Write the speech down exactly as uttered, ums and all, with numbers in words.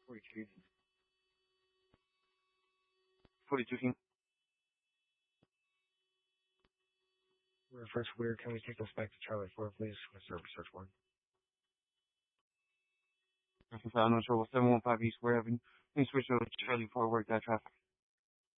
forty-two. forty-two team. We're first clear. Can we take this back to Charlie four, please? Mister Search one. I'm not sure what seven one five East Square Avenue. Please switch over to Charlie four, work that traffic.